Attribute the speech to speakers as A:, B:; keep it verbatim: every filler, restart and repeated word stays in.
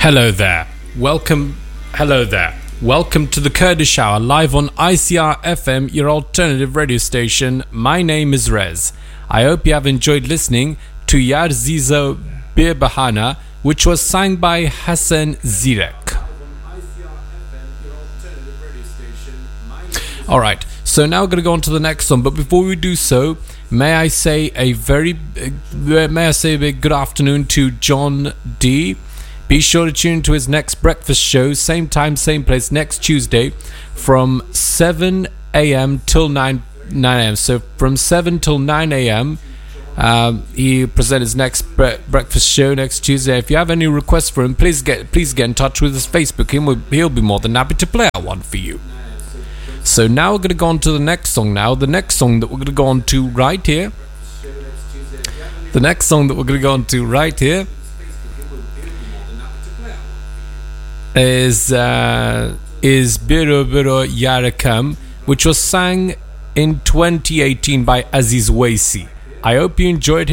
A: Hello there. Welcome. Hello there. Welcome to the Kurdish Hour live on I C R F M, your alternative radio station. My name is Rez. I hope you have enjoyed listening to Yar Zizo Bir Bahana, which was sung by Hassan Zirek. Alright, so now we're going to go on to the next song, but before we do so, may I say a very, uh, may I say a big good afternoon to John D. Be sure to tune to his next breakfast show, same time, same place, next Tuesday, from seven a.m. till nine a.m. So from seven till nine a.m. Um, he presents his next bre- breakfast show next Tuesday. If you have any requests for him, please get please get in touch with his Facebook. He'll, he'll be more than happy to play out one for you. So now we're going to go on to the next song now. The next song that we're going to go on to right here. The next song that we're going to go on to right here is uh, is Biro Biro Yarakam, which was sang in twenty eighteen by Aziz Waisi. I hope you enjoyed him.